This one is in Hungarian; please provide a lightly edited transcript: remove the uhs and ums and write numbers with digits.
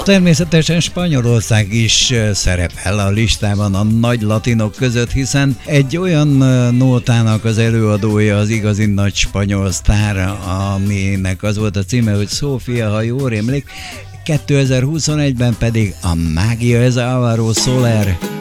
Természetesen Spanyolország is szerepel a listában a nagy latinok között, hiszen egy olyan nótának az előadója az igazi nagy spanyol sztár, aminek az volt a címe, hogy Sofía, ha jól rémlik, 2021-ben pedig a Mágia, ez Álvaro Soler.